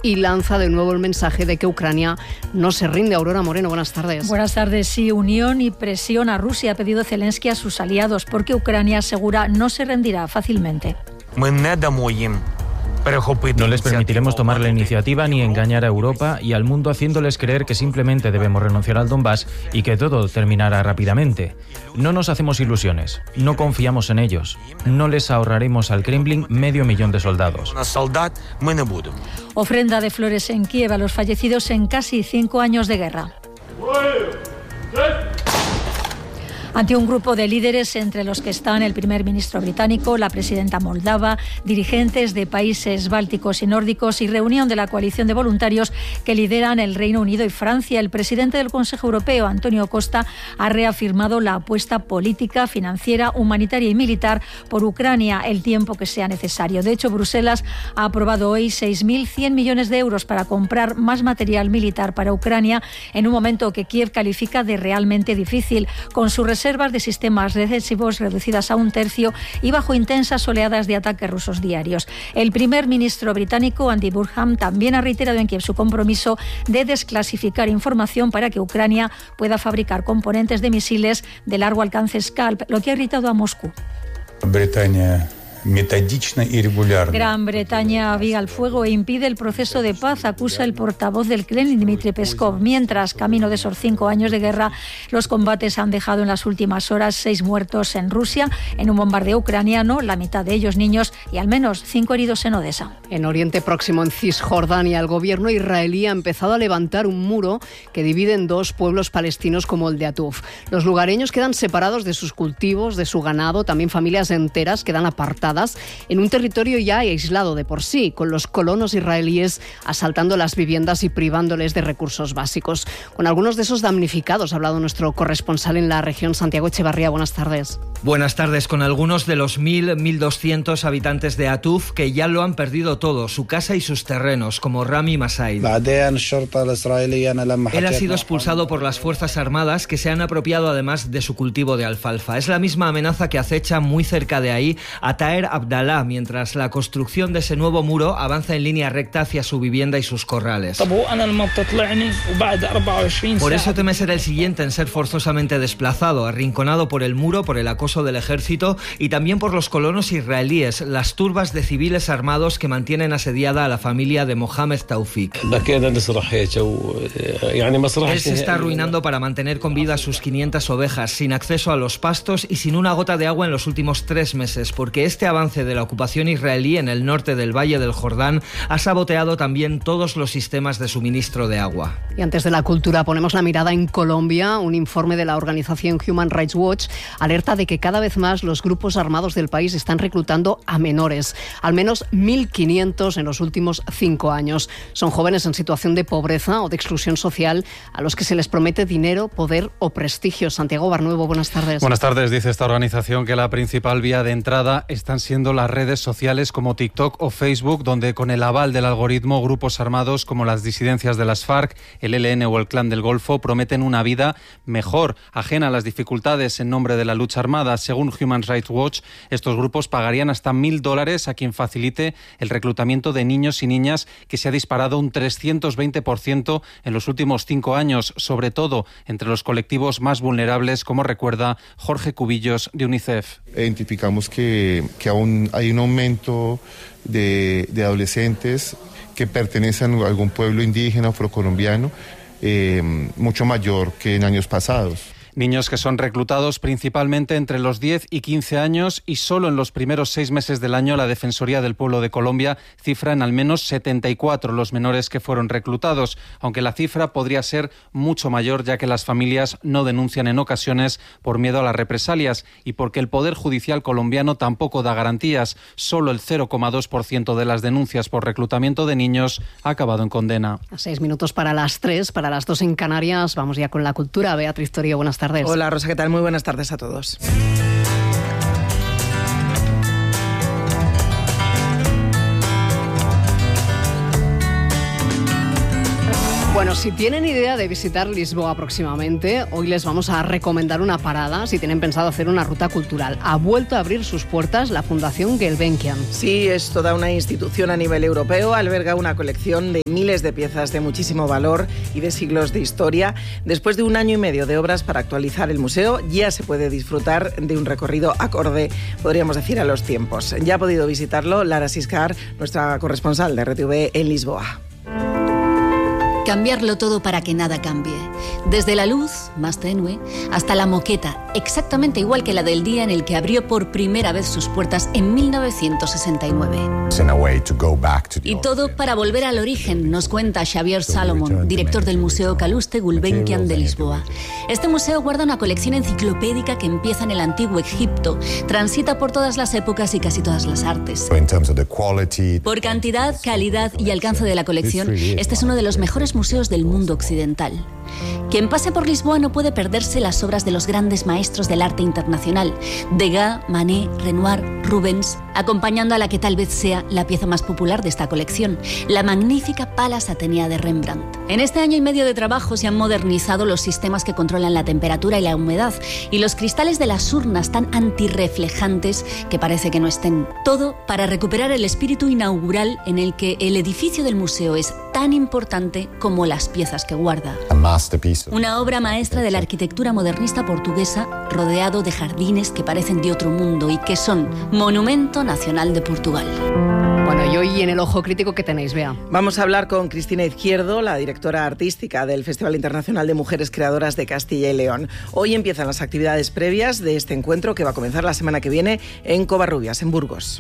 y lanza de nuevo el mensaje de que Ucrania no se rinde. Aurora Moreno, buenas tardes. Buenas tardes. Sí, unión y presión a Rusia ha pedido Zelensky a sus aliados porque Ucrania asegura no se rendirá fácilmente. No les permitiremos tomar la iniciativa ni engañar a Europa y al mundo haciéndoles creer que simplemente debemos renunciar al Donbass y que todo terminará rápidamente. No nos hacemos ilusiones, no confiamos en ellos, no les ahorraremos al Kremlin 500.000 de soldados. Ofrenda de flores en Kiev a los fallecidos en casi 5 años de guerra. Ante un grupo de líderes, entre los que están el primer ministro británico, la presidenta moldava, dirigentes de países bálticos y nórdicos y reunión de la coalición de voluntarios que lideran el Reino Unido y Francia, el presidente del Consejo Europeo, Antonio Costa, ha reafirmado la apuesta política, financiera, humanitaria y militar por Ucrania el tiempo que sea necesario. De hecho, Bruselas ha aprobado hoy 6.100 millones de euros para comprar más material militar para Ucrania en un momento que Kiev califica de realmente difícil, con su reservas de sistemas defensivos reducidas a 1/3 y bajo intensas oleadas de ataques rusos diarios. El primer ministro británico, Andy Burnham, también ha reiterado en Kiev su compromiso de desclasificar información para que Ucrania pueda fabricar componentes de misiles de largo alcance Scalp, lo que ha irritado a Moscú. Gran Bretaña aviva el fuego e impide el proceso de paz, acusa el portavoz del Kremlin, Dmitry Peskov. Mientras, camino de esos 5 años de guerra, los combates han dejado en las últimas horas 6 muertos en Rusia, en un bombardeo ucraniano, la mitad de ellos niños, y al menos 5 heridos en Odessa. En Oriente Próximo, en Cisjordania, el gobierno israelí ha empezado a levantar un muro que divide en 2 pueblos palestinos como el de Atuf. Los lugareños quedan separados de sus cultivos, de su ganado, también familias enteras quedan apartadas en un territorio ya aislado de por sí, con los colonos israelíes asaltando las viviendas y privándoles de recursos básicos. Con algunos de esos damnificados ha hablado nuestro corresponsal en la región, Santiago Echevarría. Buenas tardes. Buenas tardes. Con algunos de los 1.200 habitantes de Atuf que ya lo han perdido todo, su casa y sus terrenos, como Rami Masaid. Él ha sido expulsado por las Fuerzas Armadas que se han apropiado además de su cultivo de alfalfa. Es la misma amenaza que acecha muy cerca de ahí a Taher Abdallah, mientras la construcción de ese nuevo muro avanza en línea recta hacia su vivienda y sus corrales. Por eso teme ser el siguiente en ser forzosamente desplazado, arrinconado por el muro, por el acoso del ejército y también por los colonos israelíes, las turbas de civiles armados que mantienen asediada a la familia de Mohamed Taufik. Él se está arruinando para mantener con vida a sus 500 ovejas, sin acceso a los pastos y sin una gota de agua en los últimos 3 meses, porque este avance de la ocupación israelí en el norte del Valle del Jordán ha saboteado también todos los sistemas de suministro de agua. Y antes de la cultura ponemos la mirada en Colombia. Un informe de la organización Human Rights Watch alerta de que cada vez más los grupos armados del país están reclutando a menores, al menos 1.500 en los últimos 5 años. Son jóvenes en situación de pobreza o de exclusión social a los que se les promete dinero, poder o prestigio. Santiago Barnuevo, buenas tardes. Buenas tardes. Dice esta organización que la principal vía de entrada están siendo las redes sociales como TikTok o Facebook, donde con el aval del algoritmo grupos armados como las disidencias de las FARC, el ELN o el Clan del Golfo prometen una vida mejor, ajena a las dificultades en nombre de la lucha armada. Según Human Rights Watch, estos grupos pagarían hasta $1.000 a quien facilite el reclutamiento de niños y niñas, que se ha disparado un 320% en los últimos 5 años, sobre todo entre los colectivos más vulnerables, como recuerda Jorge Cubillos de UNICEF. Identificamos que aún hay un aumento de adolescentes que pertenecen a algún pueblo indígena o afrocolombiano, mucho mayor que en años pasados. Niños que son reclutados principalmente entre los 10 y 15 años y solo en los primeros 6 meses del año la Defensoría del Pueblo de Colombia cifra en al menos 74 los menores que fueron reclutados, aunque la cifra podría ser mucho mayor ya que las familias no denuncian en ocasiones por miedo a las represalias y porque el Poder Judicial colombiano tampoco da garantías. Solo el 0,2% de las denuncias por reclutamiento de niños ha acabado en condena. A 6 minutos para las 3, para las 2 en Canarias. Vamos ya con la cultura. Beatriz Torío, buenas tardes. Hola Rosa, ¿qué tal? Muy buenas tardes a todos. Bueno, si tienen idea de visitar Lisboa próximamente, hoy les vamos a recomendar una parada si tienen pensado hacer una ruta cultural. Ha vuelto a abrir sus puertas la Fundación Gulbenkian. Sí, es toda una institución a nivel europeo, alberga una colección de miles de piezas de muchísimo valor y de siglos de historia. Después de 1 año y medio de obras para actualizar el museo, ya se puede disfrutar de un recorrido acorde, podríamos decir, a los tiempos. Ya ha podido visitarlo Lara Siscar, nuestra corresponsal de RTV en Lisboa. Cambiarlo todo para que nada cambie. Desde la luz, más tenue, hasta la moqueta, exactamente igual que la del día en el que abrió por primera vez sus puertas en 1969. Y todo para volver al origen, nos cuenta Xavier Salomón, director del Museo Calouste Gulbenkian de Lisboa. Este museo guarda una colección enciclopédica que empieza en el antiguo Egipto, transita por todas las épocas y casi todas las artes. Por cantidad, calidad y alcance de la colección, este es uno de los mejores museos del mundo occidental. Quien pase por Lisboa no puede perderse las obras de los grandes maestros del arte internacional, Degas, Manet, Renoir, Rubens, acompañando a la que tal vez sea la pieza más popular de esta colección, la magnífica Palas Atenea de Rembrandt. En este año y medio de trabajo se han modernizado los sistemas que controlan la temperatura y la humedad y los cristales de las urnas tan antirreflejantes que parece que no estén. Todo para recuperar el espíritu inaugural en el que el edificio del museo es tan importante como las piezas que guarda. Una obra maestra de la arquitectura modernista portuguesa, rodeado de jardines que parecen de otro mundo y que son Monumento Nacional de Portugal. Bueno, y hoy en el Ojo Crítico, ¿qué tenéis, Bea? Vamos a hablar con Cristina Izquierdo, la directora artística del Festival Internacional de Mujeres Creadoras de Castilla y León. Hoy empiezan las actividades previas de este encuentro que va a comenzar la semana que viene en Covarrubias, en Burgos.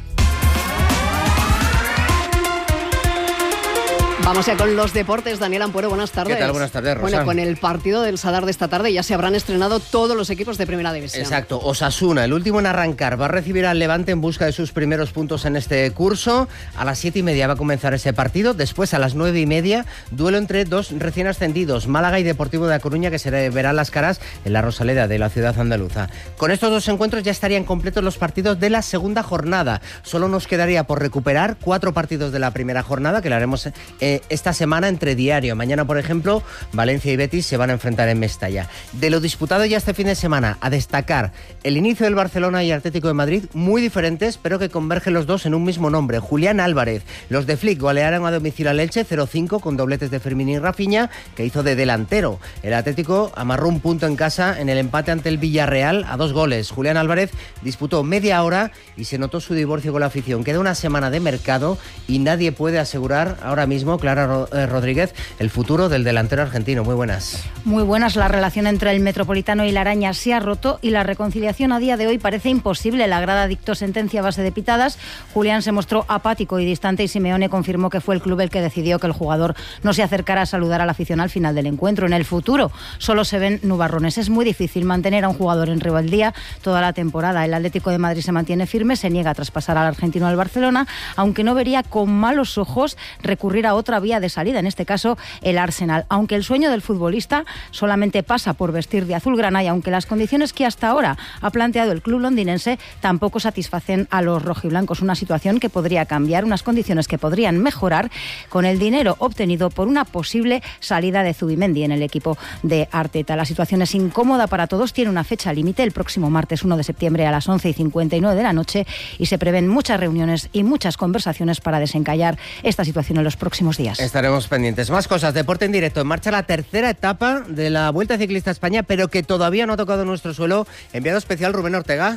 Vamos ya con los deportes. Daniel Ampuero, buenas tardes. ¿Qué tal? Buenas tardes, Rosa. Bueno, con el partido del Sadar de esta tarde ya se habrán estrenado todos los equipos de Primera División. Exacto. Osasuna, el último en arrancar, va a recibir al Levante en busca de sus primeros puntos en este curso. A las 7:30 va a comenzar ese partido. Después, a las 9:30, duelo entre dos recién ascendidos, Málaga y Deportivo de A Coruña, que se verán las caras en la Rosaleda de la ciudad andaluza. Con estos dos encuentros ya estarían completos los partidos de la segunda jornada. Solo nos quedaría por recuperar 4 partidos de la primera jornada, que la haremos esta semana entre diario. Mañana, por ejemplo, Valencia y Betis se van a enfrentar en Mestalla. De lo disputado ya este fin de semana, a destacar el inicio del Barcelona y Atlético de Madrid, muy diferentes, pero que convergen los dos en un mismo nombre, Julián Álvarez. Los de Flick golearon a domicilio al Elche 0-5 con dobletes de Fermín y Rafinha, que hizo de delantero. El Atlético amarró un punto en casa en el empate ante el Villarreal a 2 goles. Julián Álvarez disputó media hora y se notó su divorcio con la afición. Queda una semana de mercado y nadie puede asegurar ahora mismo, Clara Rodríguez, el futuro del delantero argentino. Muy buenas. Muy buenas. La relación entre el Metropolitano y la Araña se ha roto y la reconciliación a día de hoy parece imposible. La grada dictó sentencia a base de pitadas. Julián se mostró apático y distante y Simeone confirmó que fue el club el que decidió que el jugador no se acercara a saludar a la afición al final del encuentro. En el futuro solo se ven nubarrones. Es muy difícil mantener a un jugador en rebeldía toda la temporada. El Atlético de Madrid se mantiene firme, se niega a traspasar al argentino al Barcelona, aunque no vería con malos ojos recurrir a otra vía de salida, en este caso el Arsenal. Aunque el sueño del futbolista solamente pasa por vestir de azulgrana y aunque las condiciones que hasta ahora ha planteado el club londinense tampoco satisfacen a los rojiblancos, una situación que podría cambiar, unas condiciones que podrían mejorar con el dinero obtenido por una posible salida de Zubimendi en el equipo de Arteta. La situación es incómoda para todos, tiene una fecha límite, el próximo martes 1 de septiembre a las 11:59 de la noche y se prevén muchas reuniones y muchas conversaciones para desencallar esta situación en los próximos días. Estaremos pendientes. Más cosas, deporte en directo. En marcha la tercera etapa de la Vuelta Ciclista a España, pero que todavía no ha tocado nuestro suelo. Enviado especial Rubén Ortega.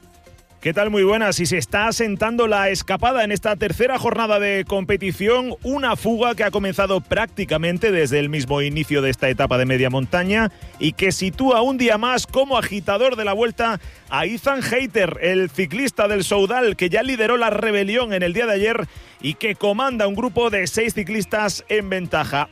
¿Qué tal? Muy buenas. Y se está asentando la escapada en esta tercera jornada de competición. Una fuga que ha comenzado prácticamente desde el mismo inicio de esta etapa de media montaña y que sitúa un día más como agitador de la vuelta a Ethan Hayter, el ciclista del Soudal que ya lideró la rebelión en el día de ayer y que comanda un grupo de 6 ciclistas en ventaja.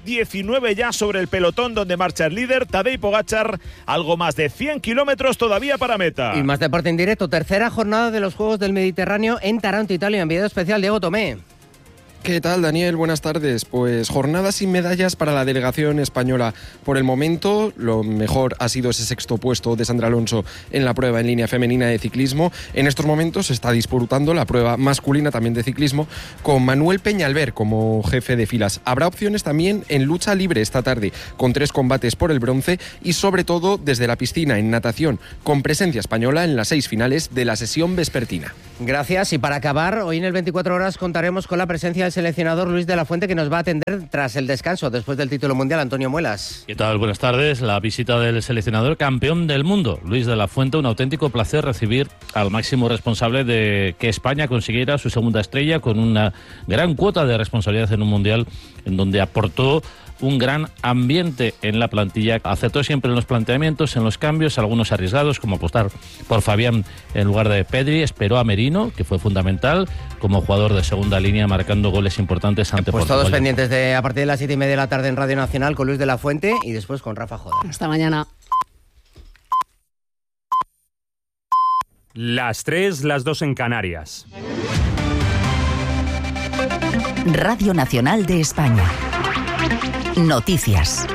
2:19 ya sobre el pelotón donde marcha el líder, Tadej Pogačar, algo más de 100 kilómetros todavía para meta. Y más deporte en directo, tercera jornada de los Juegos del Mediterráneo en Taranto, Italia. Enviado especial Diego Tomé. ¿Qué tal, Daniel? Buenas tardes. Pues jornada sin medallas para la delegación española. Por el momento, lo mejor ha sido ese sexto puesto de Sandra Alonso en la prueba en línea femenina de ciclismo. En estos momentos se está disputando la prueba masculina también de ciclismo con Manuel Peñalver como jefe de filas. Habrá opciones también en lucha libre esta tarde, con 3 combates por el bronce y sobre todo desde la piscina en natación, con presencia española en las 6 finales de la sesión vespertina. Gracias. Y para acabar, hoy en el 24 Horas contaremos con la presencia del seleccionador Luis de la Fuente, que nos va a atender tras el descanso después del título mundial. Antonio Muelas. ¿Qué tal? Buenas tardes. La visita del seleccionador campeón del mundo, Luis de la Fuente. Un auténtico placer recibir al máximo responsable de que España consiguiera su segunda estrella con una gran cuota de responsabilidad en un mundial en donde aportó un gran ambiente en la plantilla. Acertó siempre en los planteamientos, en los cambios, algunos arriesgados, como apostar por Fabián en lugar de Pedri. Esperó a Merino, que fue fundamental como jugador de segunda línea, marcando goles importantes ante Portugal. Todos pendientes de a partir de las 7:30 de la tarde en Radio Nacional con Luis de la Fuente y después con Rafa Joda. Hasta mañana. Las 3, las 2 en Canarias. Radio Nacional de España. Noticias.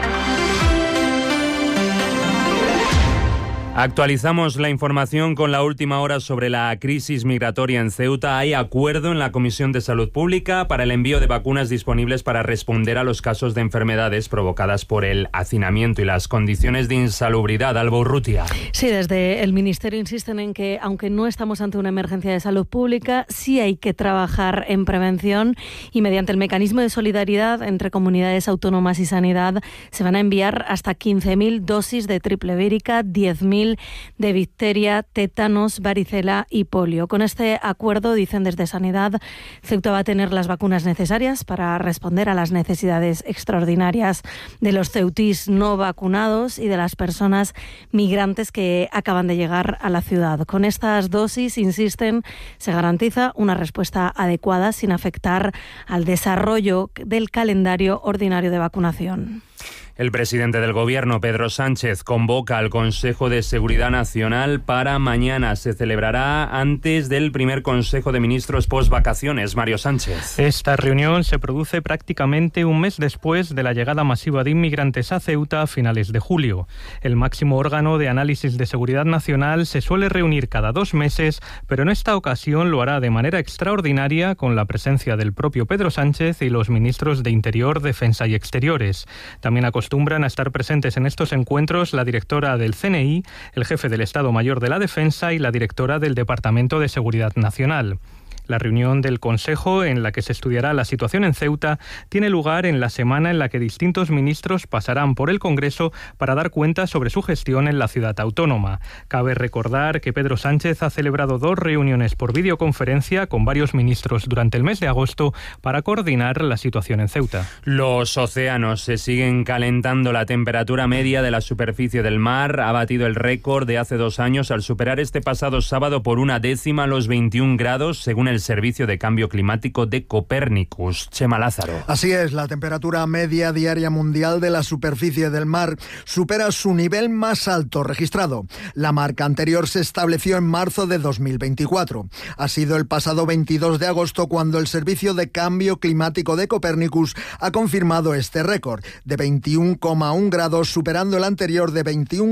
Actualizamos la información con la última hora sobre la crisis migratoria en Ceuta. Hay acuerdo en la Comisión de Salud Pública para el envío de vacunas disponibles para responder a los casos de enfermedades provocadas por el hacinamiento y las condiciones de insalubridad. Alba Urrutia. Sí, desde el Ministerio insisten en que, aunque no estamos ante una emergencia de salud pública, sí hay que trabajar en prevención y mediante el mecanismo de solidaridad entre comunidades autónomas y sanidad se van a enviar hasta 15.000 dosis de triple vírica, 10.000 de difteria, tétanos, varicela y polio. Con este acuerdo, dicen desde Sanidad, Ceuta va a tener las vacunas necesarias para responder a las necesidades extraordinarias de los ceutís no vacunados y de las personas migrantes que acaban de llegar a la ciudad. Con estas dosis, insisten, se garantiza una respuesta adecuada sin afectar al desarrollo del calendario ordinario de vacunación. El presidente del Gobierno, Pedro Sánchez, convoca al Consejo de Seguridad Nacional para mañana. Se celebrará antes del primer Consejo de Ministros post-vacaciones. Mario Sánchez. Esta reunión se produce prácticamente un mes después de la llegada masiva de inmigrantes a Ceuta a finales de julio. El máximo órgano de análisis de seguridad nacional se suele reunir cada 2 meses, pero en esta ocasión lo hará de manera extraordinaria con la presencia del propio Pedro Sánchez y los ministros de Interior, Defensa y Exteriores. También acostumbran a estar presentes en estos encuentros la directora del CNI, el jefe del Estado Mayor de la Defensa y la directora del Departamento de Seguridad Nacional. La reunión del Consejo, en la que se estudiará la situación en Ceuta, tiene lugar en la semana en la que distintos ministros pasarán por el Congreso para dar cuenta sobre su gestión en la ciudad autónoma. Cabe recordar que Pedro Sánchez ha celebrado 2 reuniones por videoconferencia con varios ministros durante el mes de agosto para coordinar la situación en Ceuta. Los océanos se siguen calentando. La temperatura media de la superficie del mar ha batido el récord de hace 2 años al superar este pasado sábado por 1/10 los 21 grados, según el Servicio de Cambio Climático de Copernicus. Chema Lázaro. Así es, la temperatura media diaria mundial de la superficie del mar supera su nivel más alto registrado. La marca anterior se estableció en marzo de 2024. Ha sido el pasado 22 de agosto cuando el Servicio de Cambio Climático de Copernicus ha confirmado este récord de 21,1 grados, superando el anterior de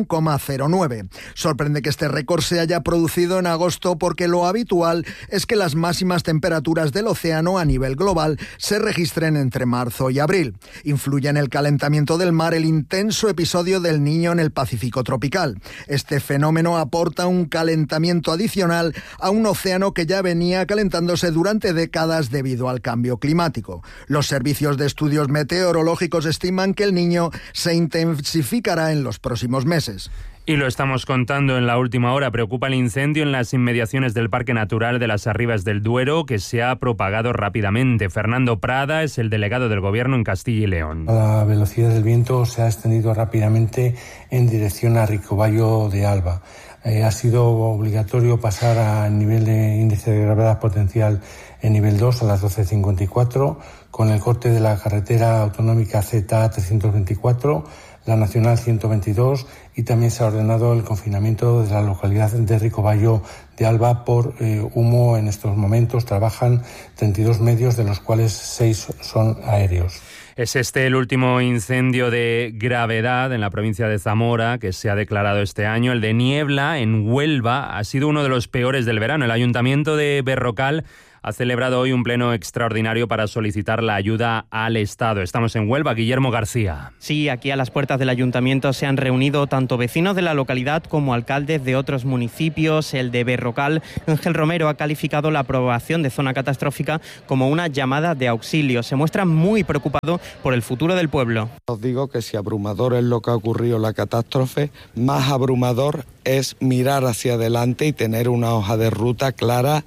21,09. Sorprende que este récord se haya producido en agosto porque lo habitual es que las máximas temperaturas del océano a nivel global se registren entre marzo y abril. Influye en el calentamiento del mar el intenso episodio del Niño en el Pacífico tropical. Este fenómeno aporta un calentamiento adicional a un océano que ya venía calentándose durante décadas debido al cambio climático. Los servicios de estudios meteorológicos estiman que el Niño se intensificará en los próximos meses. Y lo estamos contando en la última hora. Preocupa el incendio en las inmediaciones del Parque Natural de las Arribas del Duero, que se ha propagado rápidamente. Fernando Prada es el delegado del Gobierno en Castilla y León. La velocidad del viento se ha extendido rápidamente en dirección a Ricoballo de Alba. Ha sido obligatorio pasar al nivel de índice de gravedad potencial en nivel 2 a las 12:54, con el corte de la carretera autonómica Z324, la Nacional 122 y también se ha ordenado el confinamiento de la localidad de Ricobayo de Alba por humo. En estos momentos trabajan 32 medios, de los cuales 6 son aéreos. Es este el último incendio de gravedad en la provincia de Zamora que se ha declarado este año. El de Niebla, en Huelva, ha sido uno de los peores del verano. El Ayuntamiento de Berrocal ha celebrado hoy un pleno extraordinario para solicitar la ayuda al Estado. Estamos en Huelva. Guillermo García. Sí, aquí a las puertas del Ayuntamiento se han reunido tanto vecinos de la localidad como alcaldes de otros municipios. El de Berrocal, Ángel Romero, ha calificado la aprobación de zona catastrófica como una llamada de auxilio. Se muestra muy preocupado por el futuro del pueblo. Os digo que si abrumador es lo que ha ocurrido la catástrofe, más abrumador es mirar hacia adelante y tener una hoja de ruta clara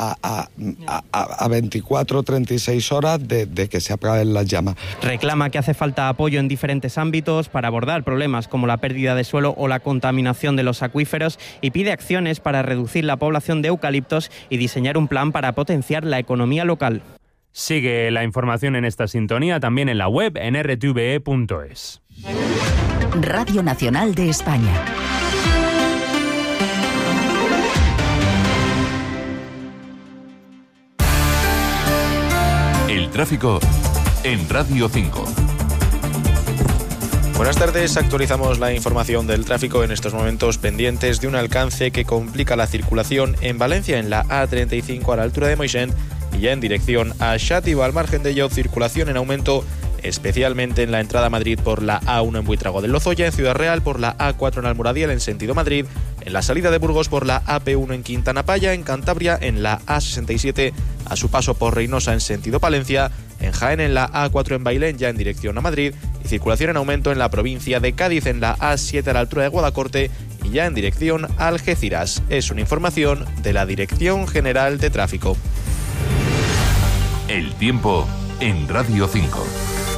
a 24 o 36 horas de que se apaguen las llamas. Reclama que hace falta apoyo en diferentes ámbitos para abordar problemas como la pérdida de suelo o la contaminación de los acuíferos y pide acciones para reducir la población de eucaliptos y diseñar un plan para potenciar la economía local. Sigue la información en esta sintonía también en la web en rtve.es. Radio Nacional de España. El tráfico en Radio 5. Buenas tardes, actualizamos la información del tráfico en estos momentos pendientes de un alcance que complica la circulación en Valencia en la A35 a la altura de Moixent y ya en dirección a Xàtiva. Al margen de ello, circulación en aumento, especialmente en la entrada a Madrid por la A1 en Buitrago del Lozoya, en Ciudad Real por la A4 en Almoradiel en sentido Madrid, en la salida de Burgos por la AP1 en Quintana Paya, en Cantabria en la A67 a su paso por Reynosa en sentido Palencia, en Jaén en la A4 en Bailén ya en dirección a Madrid y circulación en aumento en la provincia de Cádiz en la A7 a la altura de Guadacorte y ya en dirección a Algeciras. Es una información de la Dirección General de Tráfico. El tiempo en Radio 5.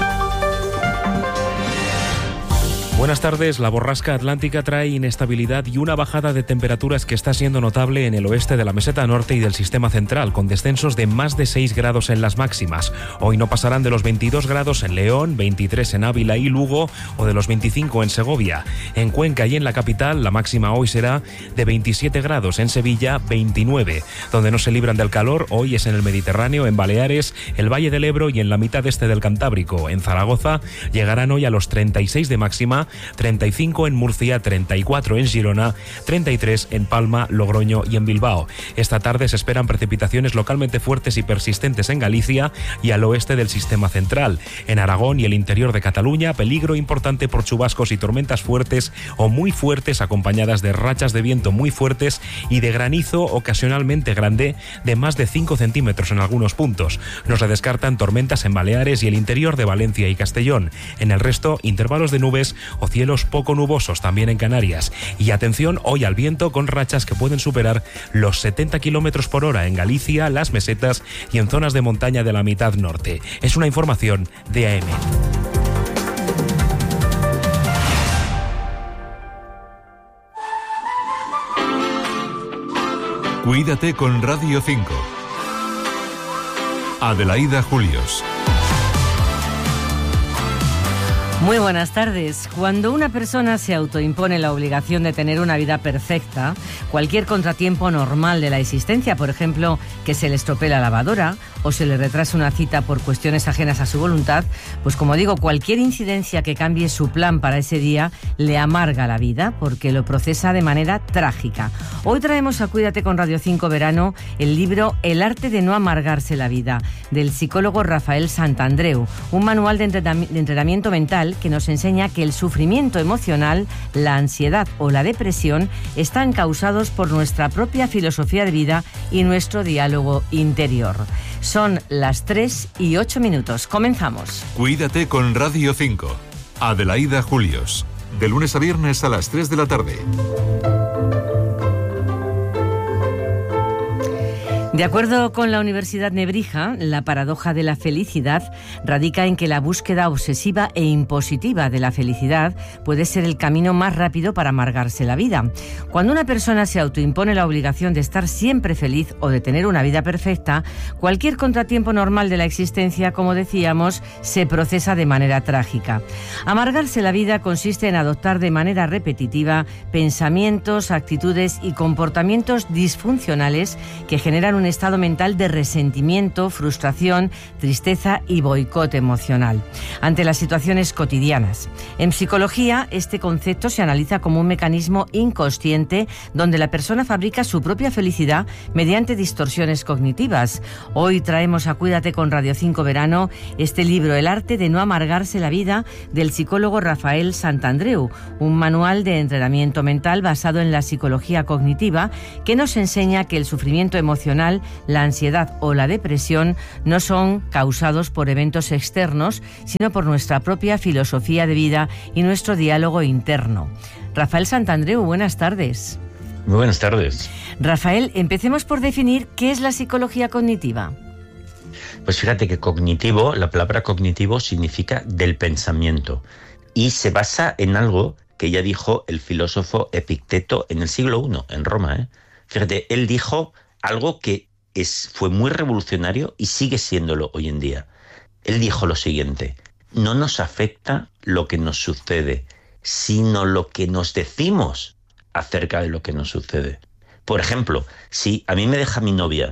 Buenas tardes. La borrasca atlántica trae inestabilidad y una bajada de temperaturas que está siendo notable en el oeste de la meseta norte y del sistema central, con descensos de más de 6 grados en las máximas. Hoy no pasarán de los 22 grados en León, 23 en Ávila y Lugo o de los 25 en Segovia. En Cuenca y en la capital la máxima hoy será de 27 grados, en Sevilla 29. Donde no se libran del calor hoy es en el Mediterráneo, en Baleares, el Valle del Ebro y en la mitad este del Cantábrico. En Zaragoza llegarán hoy a los 36 de máxima, 35 en Murcia, 34 en Girona, 33 en Palma, Logroño y en Bilbao. Esta tarde se esperan precipitaciones localmente fuertes y persistentes en Galicia y al oeste del sistema central. En Aragón y el interior de Cataluña, peligro importante por chubascos y tormentas fuertes o muy fuertes acompañadas de rachas de viento muy fuertes y de granizo ocasionalmente grande de más de 5 centímetros en algunos puntos. No se descartan tormentas en Baleares y el interior de Valencia y Castellón. En el resto, intervalos de nubes o cielos poco nubosos también en Canarias. Y atención hoy al viento con rachas que pueden superar los 70 kilómetros por hora en Galicia, las mesetas y en zonas de montaña de la mitad norte. Es una información de AM. Cuídate con Radio 5. Adelaida Julios. Muy buenas tardes. Cuando una persona se autoimpone la obligación de tener una vida perfecta, cualquier contratiempo normal de la existencia, por ejemplo, que se le estropee la lavadora o se le retrase una cita por cuestiones ajenas a su voluntad, pues como digo, cualquier incidencia que cambie su plan para ese día le amarga la vida porque lo procesa de manera trágica. Hoy traemos a Cuídate con Radio 5 Verano el libro El arte de no amargarse la vida, del psicólogo Rafael Santandreu, un manual de entrenamiento mental que nos enseña que el sufrimiento emocional, la ansiedad o la depresión están causados por nuestra propia filosofía de vida y nuestro diálogo interior. Son las 3:08. Comenzamos. Cuídate con Radio 5. Adelaida Julios. De lunes a viernes a las 3 de la tarde. De acuerdo con la Universidad Nebrija, la paradoja de la felicidad radica en que la búsqueda obsesiva e impositiva de la felicidad puede ser el camino más rápido para amargarse la vida. Cuando una persona se autoimpone la obligación de estar siempre feliz o de tener una vida perfecta, cualquier contratiempo normal de la existencia, como decíamos, se procesa de manera trágica. Amargarse la vida consiste en adoptar de manera repetitiva pensamientos, actitudes y comportamientos disfuncionales que generan un estado mental de resentimiento, frustración, tristeza y boicot emocional ante las situaciones cotidianas. En psicología, este concepto se analiza como un mecanismo inconsciente donde la persona fabrica su propia felicidad mediante distorsiones cognitivas. Hoy traemos a Cuídate con Radio 5 Verano este libro, El arte de no amargarse la vida, del psicólogo Rafael Santandreu, un manual de entrenamiento mental basado en la psicología cognitiva que nos enseña que el sufrimiento emocional, la ansiedad o la depresión no son causados por eventos externos, sino por nuestra propia filosofía de vida y nuestro diálogo interno. Rafael Santandreu, buenas tardes. Muy buenas tardes. Rafael, empecemos por definir qué es la psicología cognitiva. Pues fíjate que cognitivo, la palabra cognitivo significa del pensamiento y se basa en algo que ya dijo el filósofo Epicteto en el siglo I, en Roma. Fíjate, él dijo algo que fue muy revolucionario y sigue siéndolo hoy en día. Él dijo lo siguiente: no nos afecta lo que nos sucede, sino lo que nos decimos acerca de lo que nos sucede. Por ejemplo, si a mí me deja mi novia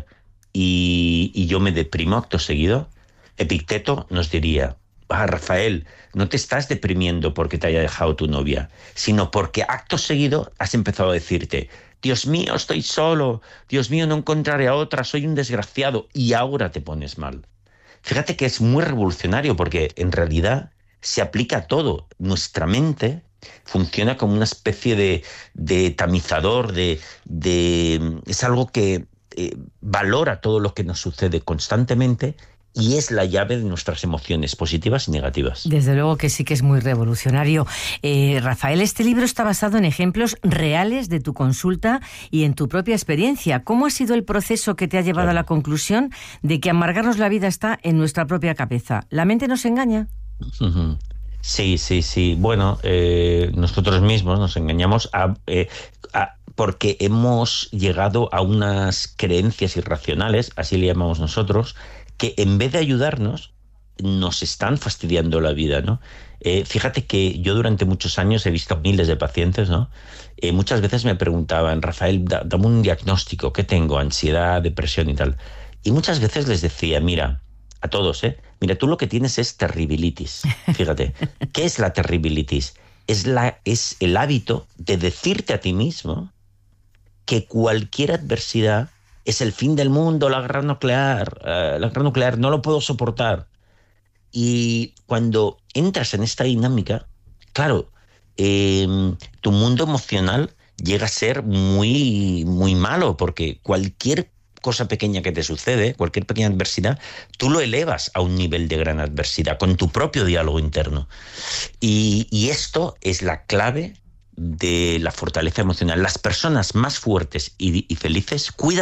y yo me deprimo acto seguido, Epicteto nos diría: Rafael, no te estás deprimiendo porque te haya dejado tu novia, sino porque acto seguido has empezado a decirte: Dios mío, estoy solo, Dios mío, no encontraré a otra, soy un desgraciado, y ahora te pones mal. Fíjate que es muy revolucionario porque en realidad se aplica a todo. Nuestra mente funciona como una especie de tamizador, es algo que valora todo lo que nos sucede constantemente y es la llave de nuestras emociones positivas y negativas. Desde luego que sí que es muy revolucionario. Rafael, este libro está basado en ejemplos reales de tu consulta y en tu propia experiencia. ¿Cómo ha sido el proceso que te ha llevado a la conclusión de que amargarnos la vida está en nuestra propia cabeza? ¿La mente nos engaña? Sí. Bueno, nosotros mismos nos engañamos porque hemos llegado a unas creencias irracionales, así le llamamos nosotros, que en vez de ayudarnos, nos están fastidiando la vida, ¿no? Fíjate que yo durante muchos años he visto miles de pacientes, ¿no? Muchas veces me preguntaban: Rafael, dame un diagnóstico, ¿qué tengo? Ansiedad, depresión y tal. Y muchas veces les decía: mira, a todos, mira, tú lo que tienes es terribilitis. Fíjate, ¿qué es la terribilitis? Es el hábito de decirte a ti mismo que cualquier adversidad es el fin del mundo, la guerra nuclear, no lo puedo soportar. Y cuando entras en esta dinámica, claro, tu mundo emocional llega a ser muy, muy malo, porque cualquier cosa pequeña que te sucede, cualquier pequeña adversidad, tú lo elevas a un nivel de gran adversidad, con tu propio diálogo interno. Y esto es la clave de la fortaleza emocional. Las personas más fuertes y felices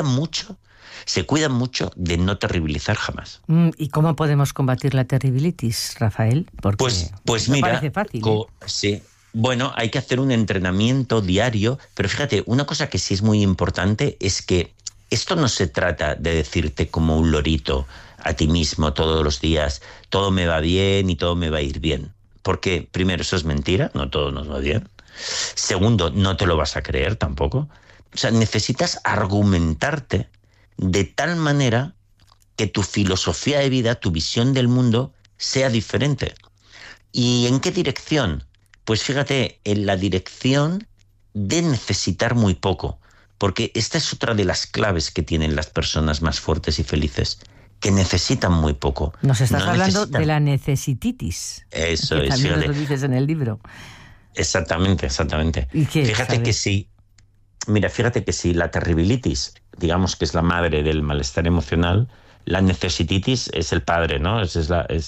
se cuidan mucho de no terribilizar jamás. ¿Y cómo podemos combatir la terribilitis, Rafael? Porque pues no mira, parece fácil. Sí. Bueno, hay que hacer un entrenamiento diario, pero fíjate, una cosa que sí es muy importante es que esto no se trata de decirte como un lorito a ti mismo todos los días: todo me va bien y todo me va a ir bien. Porque, primero, eso es mentira, no todo nos va bien. Segundo, no te lo vas a creer tampoco. O sea, necesitas argumentarte de tal manera que tu filosofía de vida, tu visión del mundo, sea diferente. ¿Y en qué dirección? Pues fíjate, en la dirección de necesitar muy poco. Porque esta es otra de las claves que tienen las personas más fuertes y felices, que necesitan muy poco. Nos estás hablando de la necesititis. Eso que es. También Fíjate. lo dices en el libro. Exactamente. ¿Y qué, Fíjate que sí. Mira, fíjate que si la terribilitis, digamos que es la madre del malestar emocional, la necesititis es el padre, ¿no? Es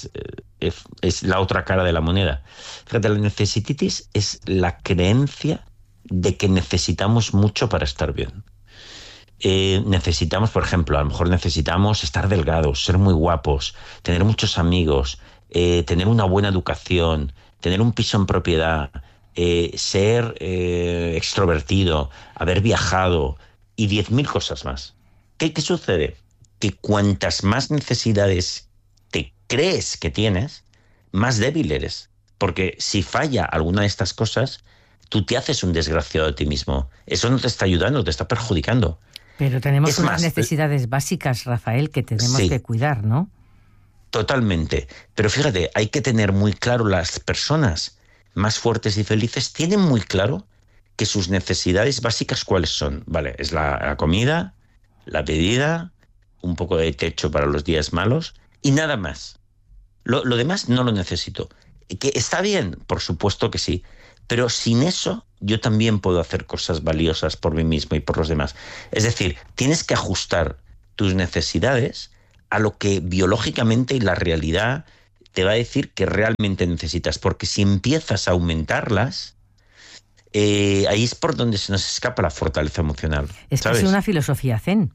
la otra cara de la moneda. Fíjate, la necesititis es la creencia de que necesitamos mucho para estar bien. necesitamos, por ejemplo, a lo mejor necesitamos estar delgados, ser muy guapos, tener muchos amigos, tener una buena educación, tener un piso en propiedad, ser extrovertido, haber viajado y 10.000 cosas más. ¿Qué sucede? Que cuantas más necesidades te crees que tienes, más débil eres. Porque si falla alguna de estas cosas, tú te haces un desgraciado de ti mismo. Eso no te está ayudando, te está perjudicando. Pero tenemos unas necesidades básicas, Rafael, que tenemos que cuidar, ¿no? Totalmente. Pero fíjate, hay que tener muy claro, las personas más fuertes y felices tienen muy claro que sus necesidades básicas cuáles son. Vale, es la comida, la bebida, un poco de techo para los días malos y nada más. Lo demás no lo necesito. ¿Que está bien? Por supuesto que sí. Pero sin eso yo también puedo hacer cosas valiosas por mí mismo y por los demás. Es decir, tienes que ajustar tus necesidades a lo que biológicamente y la realidad te va a decir que realmente necesitas. Porque si empiezas a aumentarlas, ahí es por donde se nos escapa la fortaleza emocional. Es ¿sabes? una filosofía zen.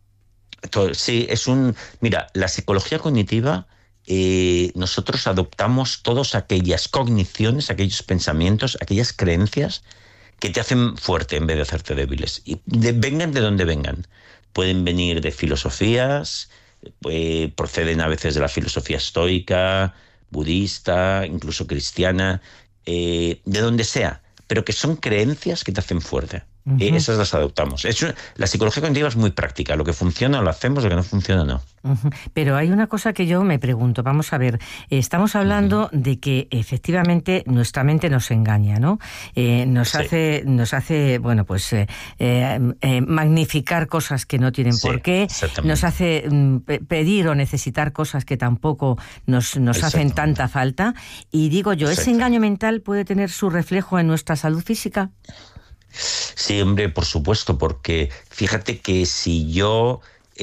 Sí, mira, la psicología cognitiva, nosotros adoptamos todas aquellas cogniciones, aquellos pensamientos, aquellas creencias que te hacen fuerte en vez de hacerte débiles. Y vengan de donde vengan. Pueden venir de filosofías, proceden a veces de la filosofía estoica, budista, incluso cristiana, de donde sea, pero que son creencias que te hacen fuerte. Esas las adoptamos. La psicología cognitiva es muy práctica. Lo que funciona lo hacemos, lo que no funciona no. Pero hay una cosa que yo me pregunto. Vamos a ver, estamos hablando de que efectivamente nuestra mente nos engaña, ¿no? Nos hace, bueno, pues magnificar cosas que no tienen por qué. Nos hace pedir o necesitar cosas que tampoco nos hacen tanta falta. Y digo yo, ¿ese engaño mental puede tener su reflejo en nuestra salud física? Sí, hombre, por supuesto, porque fíjate que si yo,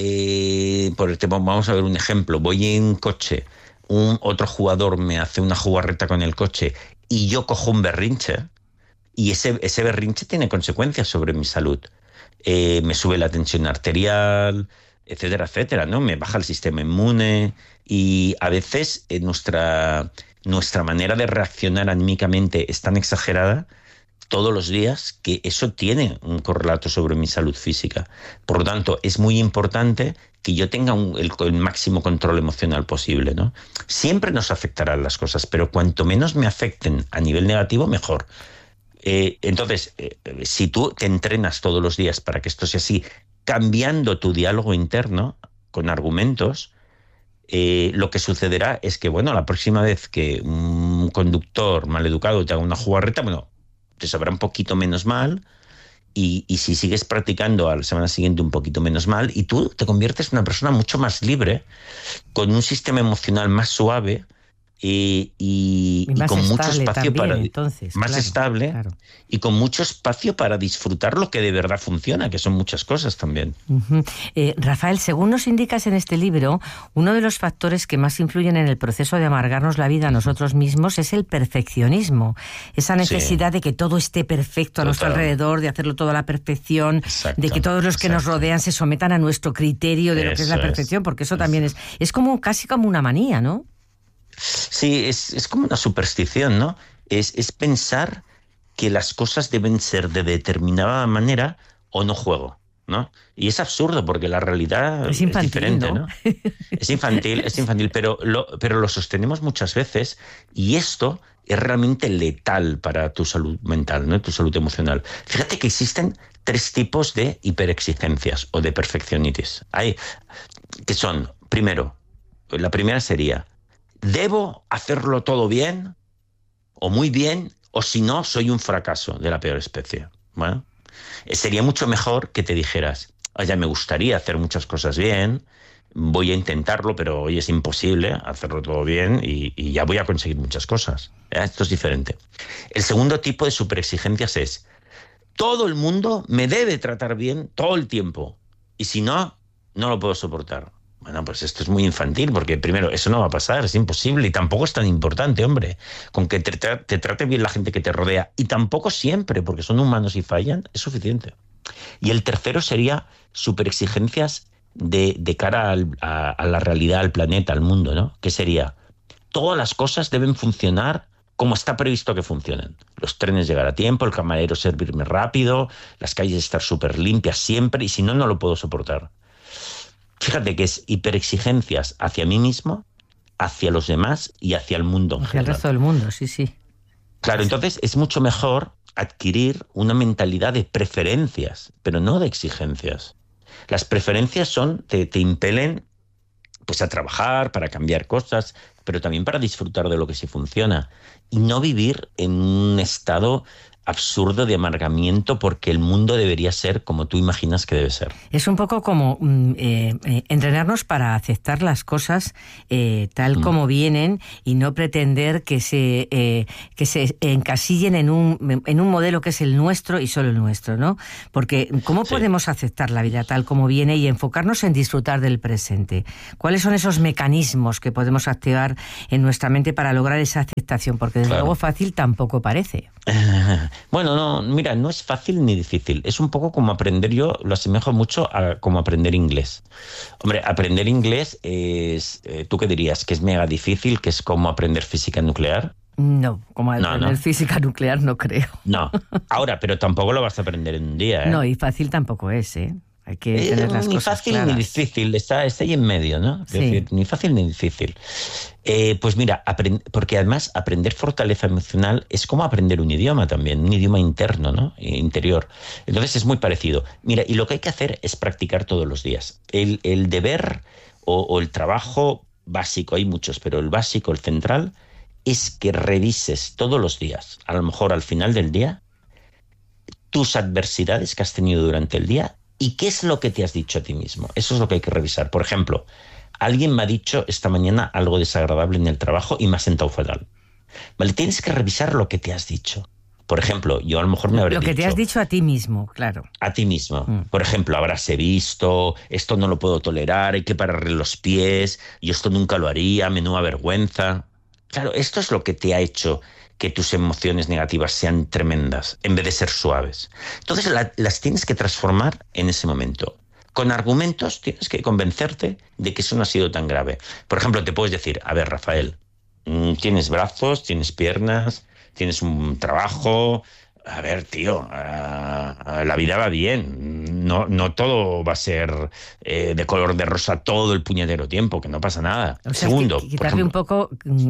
vamos a ver un ejemplo, voy en coche, otro jugador me hace una jugarreta con el coche y yo cojo un berrinche, y ese berrinche tiene consecuencias sobre mi salud. Me sube la tensión arterial, etcétera, etcétera, ¿no? Me baja el sistema inmune y a veces nuestra manera de reaccionar anímicamente es tan exagerada todos los días que eso tiene un correlato sobre mi salud física. Por lo tanto, es muy importante que yo tenga el máximo control emocional posible, ¿no? Siempre nos afectarán las cosas, pero cuanto menos me afecten a nivel negativo, mejor. Entonces, si tú te entrenas todos los días para que esto sea así, cambiando tu diálogo interno con argumentos, lo que sucederá es que, bueno, la próxima vez que un conductor maleducado te haga una jugarreta, bueno, te sabrá un poquito menos mal, y si sigues practicando a la semana siguiente un poquito menos mal, y tú te conviertes en una persona mucho más libre, con un sistema emocional más suave y con mucho espacio también, estable, y con mucho espacio para disfrutar lo que de verdad funciona, que son muchas cosas también. Rafael, según nos indicas en este libro, uno de los factores que más influyen en el proceso de amargarnos la vida a nosotros mismos es el perfeccionismo, esa necesidad de que todo esté perfecto a nuestro alrededor, de hacerlo todo a la perfección, de que todos los que nos rodean se sometan a nuestro criterio de lo que es la perfección, porque eso también es como casi como una manía, ¿no? Sí, es como una superstición, ¿no? Es pensar que las cosas deben ser de determinada manera o no juego, ¿no? Y es absurdo porque la realidad es diferente, ¿no? Es infantil, pero lo sostenemos muchas veces, y esto es realmente letal para tu salud mental, ¿no? Tu salud emocional. Fíjate que existen 3 tipos de hiperexigencias o de perfeccionitis. Que son, primero, la primera sería: ¿debo hacerlo todo bien o muy bien, o si no, soy un fracaso de la peor especie? Bueno, sería mucho mejor que te dijeras: oye, me gustaría hacer muchas cosas bien, voy a intentarlo, pero hoy es imposible hacerlo todo bien y ya voy a conseguir muchas cosas. Esto es diferente. El segundo tipo de superexigencias es: todo el mundo me debe tratar bien todo el tiempo, y si no, no lo puedo soportar. Bueno, pues esto es muy infantil, porque primero, eso no va a pasar, es imposible, y tampoco es tan importante, hombre. Con que te trate bien la gente que te rodea, y tampoco siempre, porque son humanos y fallan, es suficiente. Y el tercero sería superexigencias de cara a la realidad, al planeta, al mundo, ¿no? Que sería, todas las cosas deben funcionar como está previsto que funcionen. Los trenes llegar a tiempo, el camarero servirme rápido, las calles estar súper limpias siempre, y si no, no lo puedo soportar. Fíjate que es hiperexigencias hacia mí mismo, hacia los demás y hacia el mundo. Hacia el resto del mundo, sí. Claro, entonces es mucho mejor adquirir una mentalidad de preferencias, pero no de exigencias. Las preferencias te impelen pues a trabajar, para cambiar cosas, pero también para disfrutar de lo que sí funciona. Y no vivir en un estado absurdo de amargamiento porque el mundo debería ser como tú imaginas que debe ser. Es un poco como entrenarnos para aceptar las cosas tal como vienen y no pretender que se encasillen en un modelo que es el nuestro y solo el nuestro, ¿no? Porque ¿cómo podemos aceptar la vida tal como viene y enfocarnos en disfrutar del presente? ¿Cuáles son esos mecanismos que podemos activar en nuestra mente para lograr esa aceptación? Porque desde luego fácil tampoco parece. Bueno, no, mira, no es fácil ni difícil. Es un poco como aprender, yo lo asemejo mucho a como aprender inglés. Hombre, aprender inglés es, ¿tú qué dirías? ¿Que es mega difícil? ¿Que es como aprender física nuclear? No, como aprender física nuclear no creo. No, ahora, pero tampoco lo vas a aprender en un día, ¿eh? No, y fácil tampoco es, ¿eh? Hay que tener las ni cosas fácil claras. ni difícil, está ahí en medio, ¿no? Es decir, ni fácil ni difícil. Pues mira, porque además aprender fortaleza emocional es como aprender un idioma también, un idioma interno, ¿no? Interior. Entonces es muy parecido. Mira, y lo que hay que hacer es practicar todos los días. El deber o el trabajo básico, hay muchos, pero el básico, el central, es que revises todos los días, a lo mejor al final del día, tus adversidades que has tenido durante el día. ¿Y qué es lo que te has dicho a ti mismo? Eso es lo que hay que revisar. Por ejemplo, alguien me ha dicho esta mañana algo desagradable en el trabajo y me ha sentado fatal. Vale, tienes que revisar lo que te has dicho. Por ejemplo, yo a lo mejor me habré dicho... Lo que te has dicho a ti mismo, claro. A ti mismo. Por ejemplo, habráse visto, esto no lo puedo tolerar, hay que pararle los pies, yo esto nunca lo haría, menuda vergüenza. Claro, esto es lo que te ha hecho que tus emociones negativas sean tremendas, en vez de ser suaves. Entonces las tienes que transformar en ese momento. Con argumentos tienes que convencerte de que eso no ha sido tan grave. Por ejemplo, te puedes decir, a ver, Rafael, tienes brazos, tienes piernas, tienes un trabajo... A ver, tío, la vida va bien. No todo va a ser de color de rosa todo el puñetero tiempo, que no pasa nada. O sea, Segundo, quitarle un poco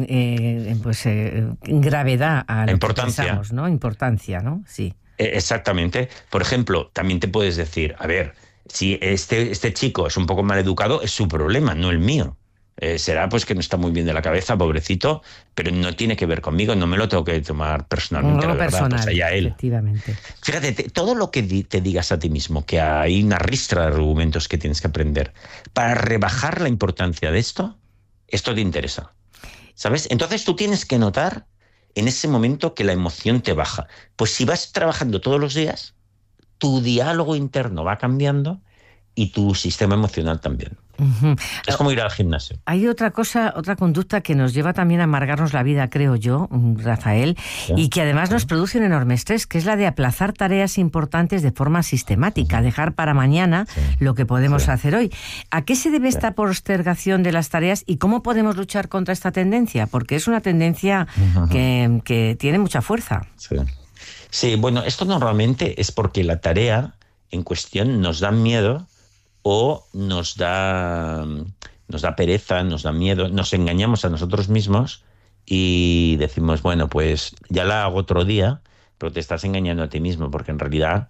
gravedad a lo que pensamos, ¿no? Importancia, ¿no? Sí. Exactamente. Por ejemplo, también te puedes decir, a ver, si este chico es un poco mal educado, es su problema, no el mío. Será pues que no está muy bien de la cabeza, pobrecito, pero no tiene que ver conmigo, no me lo tengo que tomar personalmente, no la verdad, personal, pues allá él. Efectivamente. Fíjate, todo lo que te digas a ti mismo, que hay una ristra de argumentos que tienes que aprender, para rebajar la importancia de esto te interesa, ¿sabes? Entonces tú tienes que notar en ese momento que la emoción te baja. Pues si vas trabajando todos los días, tu diálogo interno va cambiando y tu sistema emocional también. Uh-huh. Es como ir al gimnasio. Hay otra conducta que nos lleva también a amargarnos la vida, creo yo, Rafael, y que además nos produce un enorme estrés, que es la de aplazar tareas importantes de forma sistemática, dejar para mañana lo que podemos hacer hoy. ¿A qué se debe esta postergación de las tareas y cómo podemos luchar contra esta tendencia? Porque es una tendencia que tiene mucha fuerza. Sí, bueno, esto normalmente es porque la tarea en cuestión nos da miedo o nos da pereza, nos da miedo, nos engañamos a nosotros mismos y decimos, bueno, pues ya la hago otro día, pero te estás engañando a ti mismo porque en realidad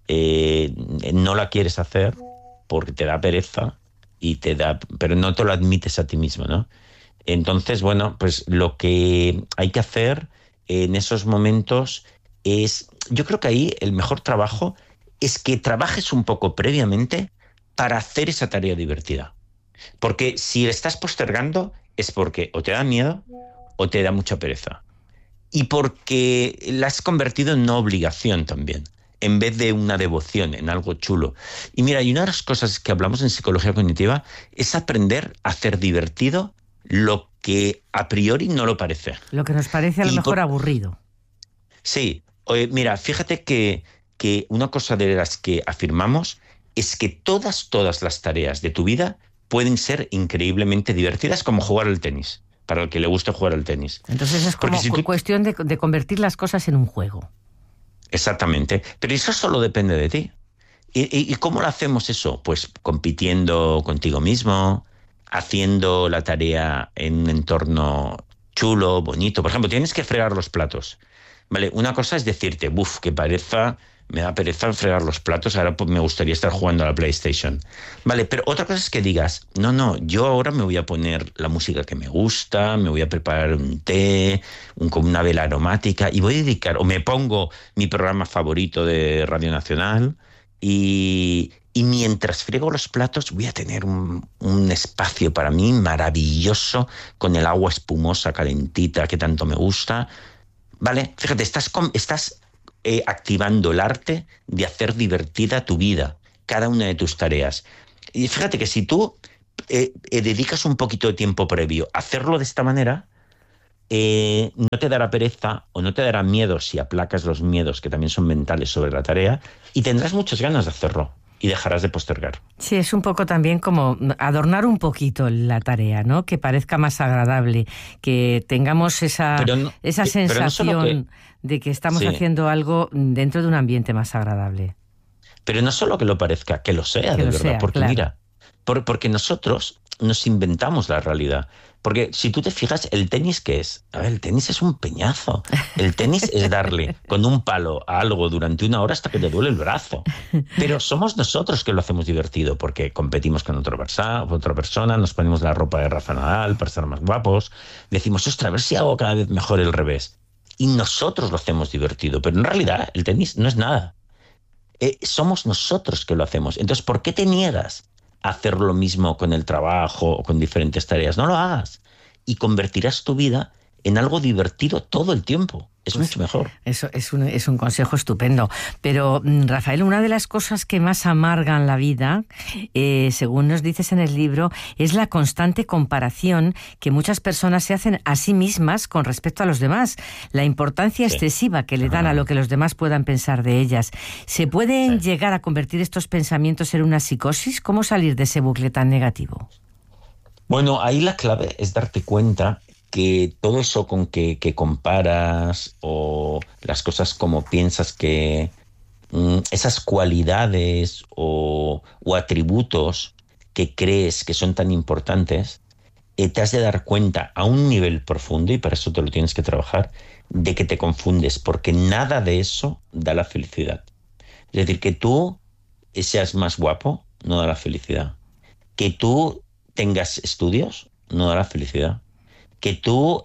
no la quieres hacer porque te da pereza pero no te lo admites a ti mismo, ¿no? Entonces, bueno, pues lo que hay que hacer en esos momentos es, yo creo que ahí el mejor trabajo es que trabajes un poco previamente para hacer esa tarea divertida. Porque si la estás postergando es porque o te da miedo o te da mucha pereza. Y porque la has convertido en una obligación también, en vez de una devoción, en algo chulo. Y mira, y una de las cosas que hablamos en psicología cognitiva es aprender a hacer divertido lo que a priori no lo parece. Lo que nos parece a lo mejor aburrido. Sí. Mira, fíjate que que una cosa de las que afirmamos es que todas las tareas de tu vida pueden ser increíblemente divertidas, como jugar al tenis, para el que le guste jugar al tenis. Entonces es como cuestión de convertir las cosas en un juego. Exactamente, pero eso solo depende de ti. ¿Y cómo lo hacemos eso? Pues compitiendo contigo mismo, haciendo la tarea en un entorno chulo, bonito. Por ejemplo, tienes que fregar los platos. ¿Vale? Una cosa es decirte, qué pereza, me da pereza fregar los platos, ahora pues me gustaría estar jugando a la PlayStation. Vale, pero otra cosa es que digas, no, yo ahora me voy a poner la música que me gusta, me voy a preparar un té, con una vela aromática, y voy a dedicar, o me pongo mi programa favorito de Radio Nacional, y mientras friego los platos voy a tener un espacio para mí maravilloso, con el agua espumosa, calentita, que tanto me gusta. Vale, fíjate, estás activando el arte de hacer divertida tu vida, cada una de tus tareas. Y fíjate que si tú dedicas un poquito de tiempo previo a hacerlo de esta manera, no te dará pereza o no te dará miedo si aplacas los miedos que también son mentales sobre la tarea, y tendrás muchas ganas de hacerlo y dejarás de postergar. Sí, es un poco también como adornar un poquito la tarea, ¿no? Que parezca más agradable, que tengamos esa sensación de que estamos haciendo algo dentro de un ambiente más agradable. Pero no solo que lo parezca, que lo sea, de verdad. Porque claro, mira, porque nosotros nos inventamos la realidad. Porque si tú te fijas, ¿el tenis qué es? A ver, el tenis es un peñazo. El tenis es darle con un palo a algo durante 1 hora hasta que te duele el brazo. Pero somos nosotros que lo hacemos divertido, porque competimos con otra persona, nos ponemos la ropa de Rafa Nadal para estar más guapos, decimos, ostras, a ver si hago cada vez mejor el revés. Y nosotros lo hacemos divertido, pero en realidad el tenis no es nada. Somos nosotros que lo hacemos. Entonces, ¿por qué te niegas a hacer lo mismo con el trabajo o con diferentes tareas? No lo hagas y convertirás tu vida en algo divertido todo el tiempo. Es mucho mejor. Eso es un consejo estupendo. Pero, Rafael, una de las cosas que más amargan la vida, según nos dices en el libro, es la constante comparación que muchas personas se hacen a sí mismas con respecto a los demás. La importancia excesiva que le dan a lo que los demás puedan pensar de ellas. ¿Se pueden llegar a convertir estos pensamientos en una psicosis? ¿Cómo salir de ese bucle tan negativo? Bueno, ahí la clave es darte cuenta que todo eso con que comparas, o las cosas como piensas que esas cualidades o atributos que crees que son tan importantes, te has de dar cuenta a un nivel profundo, y para eso te lo tienes que trabajar, de que te confundes, porque nada de eso da la felicidad. Es decir, que tú seas más guapo no da la felicidad. Que tú tengas estudios no da la felicidad. Que tú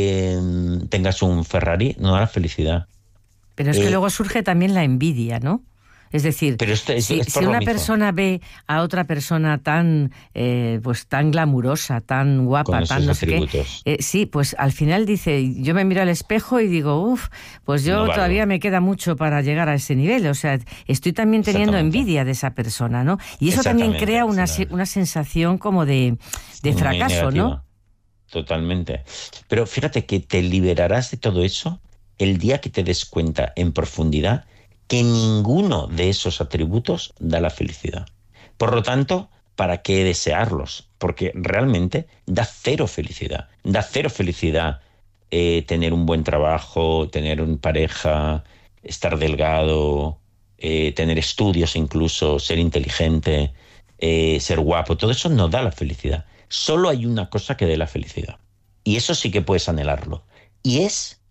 tengas un Ferrari no da la felicidad. Pero es que luego surge también la envidia, ¿no? Es decir, si una persona ve a otra persona tan tan glamurosa, tan guapa, con tan no sé qué, sí, pues al final dice, yo me miro al espejo y digo, pues yo todavía me queda mucho para llegar a ese nivel. O sea, estoy también teniendo envidia de esa persona, ¿no? Y eso también crea una sensación como de fracaso, ¿no? Totalmente. Pero fíjate que te liberarás de todo eso el día que te des cuenta en profundidad que ninguno de esos atributos da la felicidad. Por lo tanto, ¿para qué desearlos? Porque realmente da cero felicidad. Da cero felicidad tener un buen trabajo, tener una pareja, estar delgado, tener estudios incluso, ser inteligente, ser guapo. Todo eso no da la felicidad. Solo hay una cosa que dé la felicidad. Y eso sí que puedes anhelarlo. Y es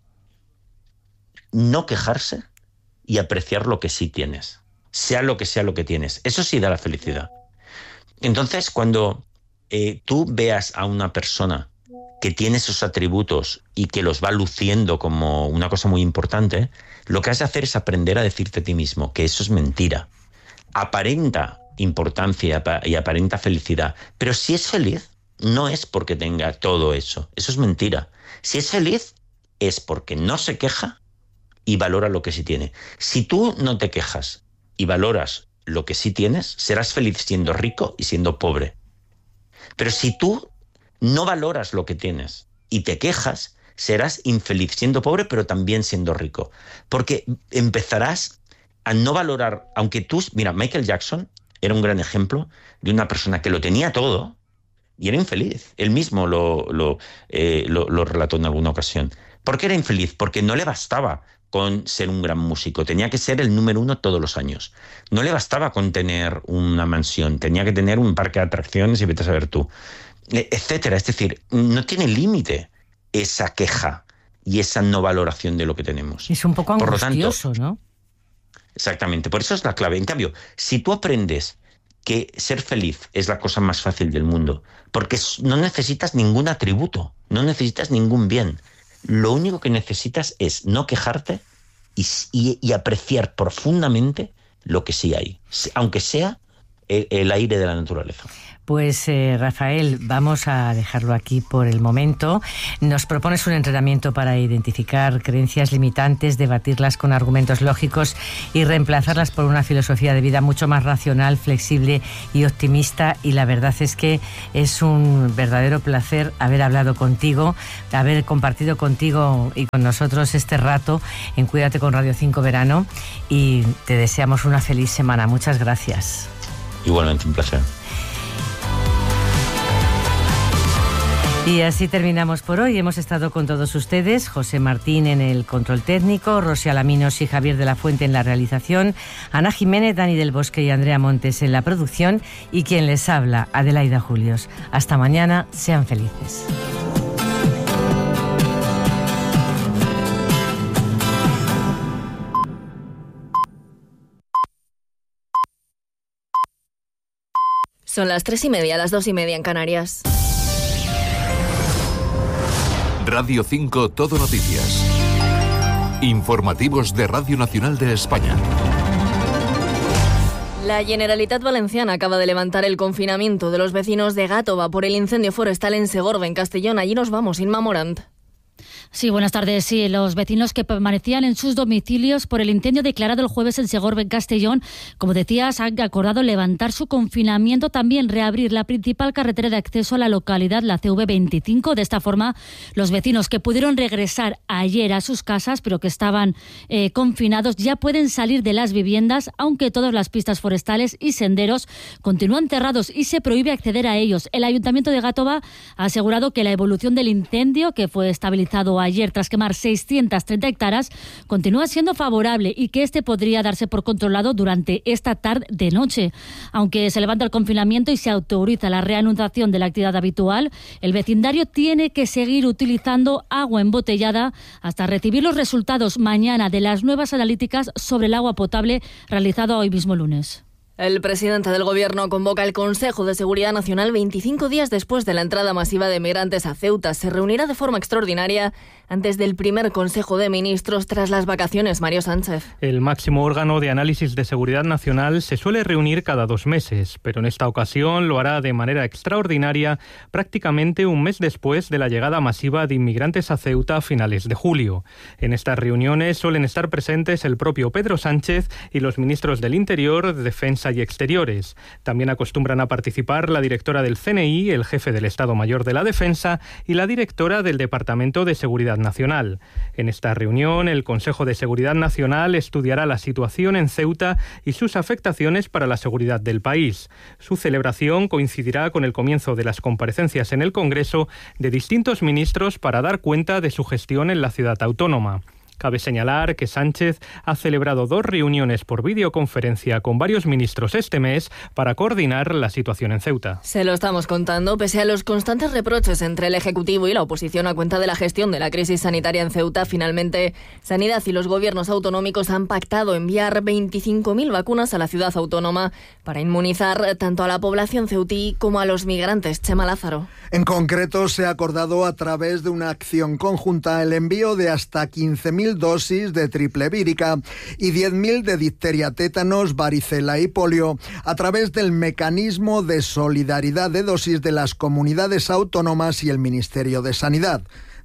no quejarse y apreciar lo que sí tienes. Sea lo que tienes. Eso sí da la felicidad. Entonces, cuando tú veas a una persona que tiene esos atributos y que los va luciendo como una cosa muy importante, lo que has de hacer es aprender a decirte a ti mismo que eso es mentira. Aparenta importancia y aparenta felicidad, pero si es feliz no es porque tenga todo eso es mentira. Si es feliz es porque no se queja y valora lo que sí tiene. Si tú no te quejas y valoras lo que sí tienes, serás feliz siendo rico y siendo pobre. Pero si tú no valoras lo que tienes y te quejas, serás infeliz siendo pobre pero también siendo rico, porque empezarás a no valorar, aunque tú... Mira, Michael Jackson era un gran ejemplo de una persona que lo tenía todo y era infeliz. Él mismo lo relató en alguna ocasión. ¿Por qué era infeliz? Porque no le bastaba con ser un gran músico, tenía que ser el número 1 todos los años. No le bastaba con tener una mansión, tenía que tener un parque de atracciones y vete a saber tú, etcétera. Es decir, no tiene límite esa queja y esa no valoración de lo que tenemos. Es un poco angustioso, por lo tanto, ¿no? Exactamente, por eso es la clave. En cambio, si tú aprendes que ser feliz es la cosa más fácil del mundo, porque no necesitas ningún atributo, no necesitas ningún bien. Lo único que necesitas es no quejarte y apreciar profundamente lo que sí hay, aunque sea el aire de la naturaleza. Pues Rafael, vamos a dejarlo aquí por el momento. Nos propones un entrenamiento para identificar creencias limitantes, debatirlas con argumentos lógicos y reemplazarlas por una filosofía de vida mucho más racional, flexible y optimista. Y la verdad es que es un verdadero placer haber hablado contigo, haber compartido contigo y con nosotros este rato en Cuídate con Radio 5 Verano, y te deseamos una feliz semana. Muchas gracias. Igualmente, un placer. Y así terminamos por hoy. Hemos estado con todos ustedes, José Martín en el control técnico, Rosy Alaminos y Javier de la Fuente en la realización, Ana Jiménez, Dani del Bosque y Andrea Montes en la producción, y quien les habla, Adelaida Julios. Hasta mañana, sean felices. Son las 3:30, las 2:30 en Canarias. Radio 5 Todo Noticias. Informativos de Radio Nacional de España. La Generalitat Valenciana acaba de levantar el confinamiento de los vecinos de Gàtova por el incendio forestal en Segorbe, en Castellón. Allí nos vamos, Inma Morant. Sí, buenas tardes. Sí, los vecinos que permanecían en sus domicilios por el incendio declarado el jueves en Segorbe, en Castellón, como decías, han acordado levantar su confinamiento, también reabrir la principal carretera de acceso a la localidad, la CV25. De esta forma, los vecinos que pudieron regresar ayer a sus casas, pero que estaban confinados, ya pueden salir de las viviendas, aunque todas las pistas forestales y senderos continúan cerrados y se prohíbe acceder a ellos. El Ayuntamiento de Gàtova ha asegurado que la evolución del incendio, que fue estabilizado ayer tras quemar 630 hectáreas, continúa siendo favorable y que este podría darse por controlado durante esta tarde-noche. Aunque se levanta el confinamiento y se autoriza la reanudación de la actividad habitual, el vecindario tiene que seguir utilizando agua embotellada hasta recibir los resultados mañana de las nuevas analíticas sobre el agua potable realizado hoy mismo lunes. El presidente del Gobierno convoca el Consejo de Seguridad Nacional 25 días después de la entrada masiva de migrantes a Ceuta. Se reunirá de forma extraordinaria antes del primer Consejo de Ministros tras las vacaciones. Mario Sánchez. El máximo órgano de análisis de seguridad nacional se suele reunir cada 2 meses, pero en esta ocasión lo hará de manera extraordinaria prácticamente un mes después de la llegada masiva de inmigrantes a Ceuta a finales de julio. En estas reuniones suelen estar presentes el propio Pedro Sánchez y los ministros del Interior, de Defensa y Exteriores. También acostumbran a participar la directora del CNI, el jefe del Estado Mayor de la Defensa y la directora del Departamento de Seguridad Nacional. En esta reunión, el Consejo de Seguridad Nacional estudiará la situación en Ceuta y sus afectaciones para la seguridad del país. Su celebración coincidirá con el comienzo de las comparecencias en el Congreso de distintos ministros para dar cuenta de su gestión en la ciudad autónoma. Cabe señalar que Sánchez ha celebrado 2 reuniones por videoconferencia con varios ministros este mes para coordinar la situación en Ceuta. Se lo estamos contando, pese a los constantes reproches entre el Ejecutivo y la oposición a cuenta de la gestión de la crisis sanitaria en Ceuta. Finalmente, Sanidad y los gobiernos autonómicos han pactado enviar 25.000 vacunas a la ciudad autónoma para inmunizar tanto a la población ceutí como a los migrantes. Chema Lázaro. En concreto, se ha acordado a través de una acción conjunta el envío de hasta 15.000 dosis de triple vírica y 10.000 de difteria, tétanos, varicela y polio a través del mecanismo de solidaridad de dosis de las comunidades autónomas y el Ministerio de Sanidad.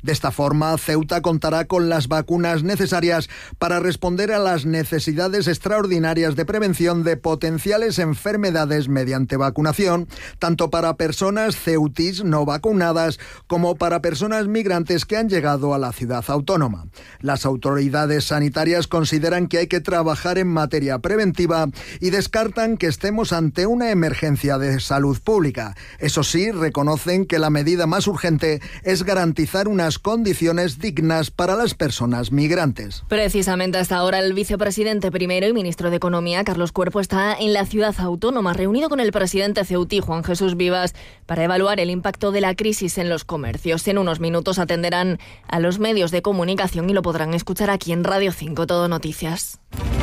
De esta forma, Ceuta contará con las vacunas necesarias para responder a las necesidades extraordinarias de prevención de potenciales enfermedades mediante vacunación, tanto para personas ceutis no vacunadas como para personas migrantes que han llegado a la ciudad autónoma. Las autoridades sanitarias consideran que hay que trabajar en materia preventiva y descartan que estemos ante una emergencia de salud pública. Eso sí, reconocen que la medida más urgente es garantizar unas condiciones dignas para las personas migrantes. Precisamente hasta ahora el vicepresidente primero y ministro de Economía, Carlos Cuerpo, está en la ciudad autónoma, reunido con el presidente ceutí, Juan Jesús Vivas, para evaluar el impacto de la crisis en los comercios. En unos minutos atenderán a los medios de comunicación y lo podrán escuchar aquí en Radio 5 Todo Noticias.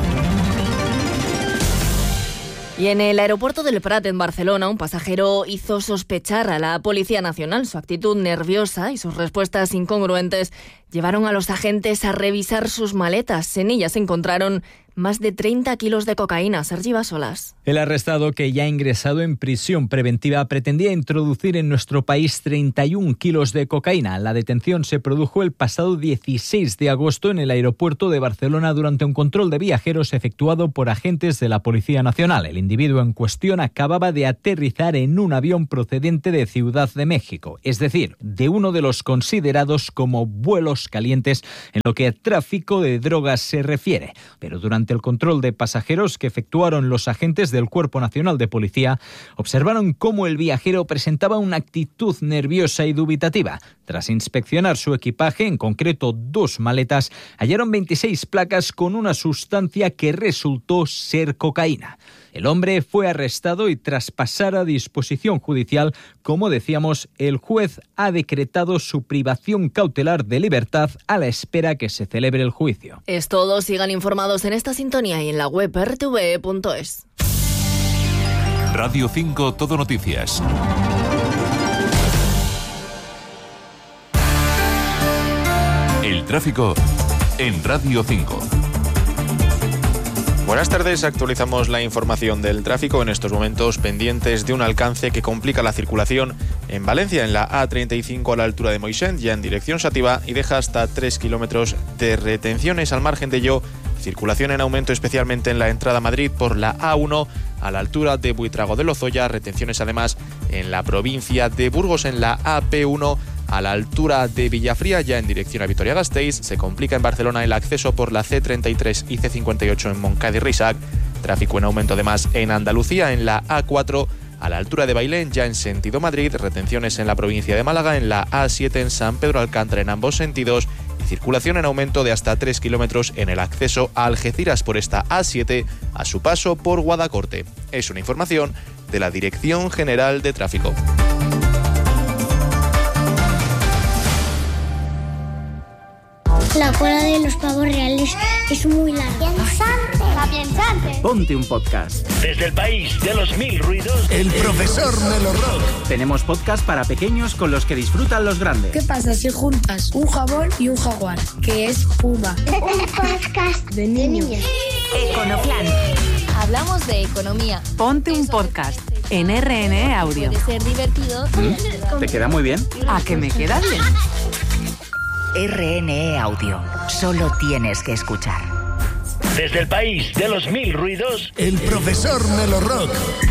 Y en el aeropuerto del Prat, en Barcelona, un pasajero hizo sospechar a la Policía Nacional. Su actitud nerviosa y sus respuestas incongruentes llevaron a los agentes a revisar sus maletas. En ellas se encontraron más de 30 kilos de cocaína. Sergi Basolas. El arrestado, que ya ha ingresado en prisión preventiva, pretendía introducir en nuestro país 31 kilos de cocaína. La detención se produjo el pasado 16 de agosto en el aeropuerto de Barcelona durante un control de viajeros efectuado por agentes de la Policía Nacional. El individuo en cuestión acababa de aterrizar en un avión procedente de Ciudad de México, es decir, de uno de los considerados como vuelos calientes en lo que a tráfico de drogas se refiere. Pero durante el control de pasajeros que efectuaron los agentes del Cuerpo Nacional de Policía, observaron cómo el viajero presentaba una actitud nerviosa y dubitativa. Tras inspeccionar su equipaje, en concreto 2 maletas, hallaron 26 placas con una sustancia que resultó ser cocaína. El hombre fue arrestado y tras pasar a disposición judicial, como decíamos, el juez ha decretado su privación cautelar de libertad a la espera que se celebre el juicio. Es todo. Sigan informados en esta sintonía y en la web rtve.es. Radio 5 Todo Noticias. El tráfico en Radio 5. Buenas tardes, actualizamos la información del tráfico en estos momentos pendientes de un alcance que complica la circulación en Valencia, en la A35 a la altura de Moixent, ya en dirección Xàtiva, y deja hasta 3 kilómetros de retenciones. Al margen de ello, circulación en aumento especialmente en la entrada a Madrid por la A1 a la altura de Buitrago de Lozoya, retenciones además en la provincia de Burgos en la AP1 a la altura de Villafría, ya en dirección a Vitoria-Gasteiz. Se complica en Barcelona el acceso por la C33 y C58 en Montcada y Reixac. Tráfico en aumento además en Andalucía, en la A4 a la altura de Bailén, ya en sentido Madrid. Retenciones en la provincia de Málaga, en la A7 en San Pedro Alcántara en ambos sentidos. Y circulación en aumento de hasta 3 kilómetros en el acceso a Algeciras por esta A7 a su paso por Guadacorte. Es una información de la Dirección General de Tráfico. La cola de los pavos reales es muy larga. ¡Piensante! Ponte un podcast. Desde el país de los 1000 ruidos, El profesor Melo Rock. Tenemos podcast para pequeños con los que disfrutan los grandes. ¿Qué pasa si juntas un jabón y un jaguar? Que es Puma. Un podcast de niños. Econoplan. Hablamos de economía. Ponte un podcast en RNE Audio. Puede ser divertido. ¿Te queda muy bien? ¿A que me queda bien? RNE Audio. Solo tienes que escuchar. Desde el país de los 1000 ruidos, El profesor Melo Rock.